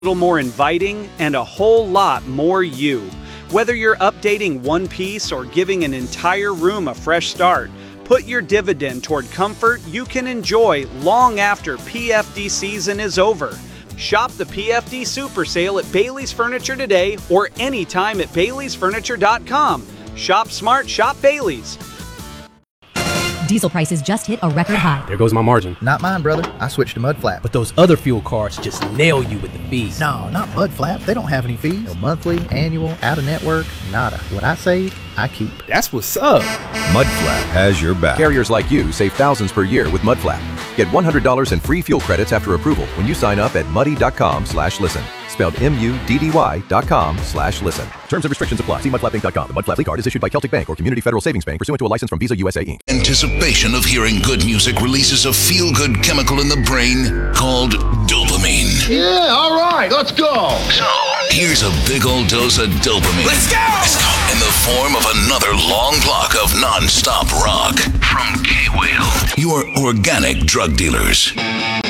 little more inviting, and a whole lot more you. Whether you're updating one piece or giving an entire room a fresh start, put your dividend toward comfort you can enjoy long after PFD season is over. Shop the PFD Super Sale at Bailey's Furniture today or anytime at Bailey'sFurniture.com. Shop smart, shop Bailey's. Diesel prices just hit a record high. There goes my margin. Not mine, brother. I switched to Mudflap. But those other fuel cards just nail you with the fees. No, not Mudflap. They don't have any fees. No monthly, annual, out-of-network, nada. What I save, I keep. That's what's up. Mudflap has your back. Carriers like you save thousands per year with Mudflap. Get $100 in free fuel credits after approval when you sign up at muddy.com/listen. Spelled MUDDY.com/listen. Terms and restrictions apply. See mudflapinc.com. The Mudflap card is issued by Celtic Bank or Community Federal Savings Bank pursuant to a license from Visa USA Inc. Anticipation of hearing good music releases a feel-good chemical in the brain called dopamine. Yeah, all right, let's go. So, here's a big old dose of dopamine. Let's go! In the form of another long block of non-stop rock from K-Whale, your organic drug dealers.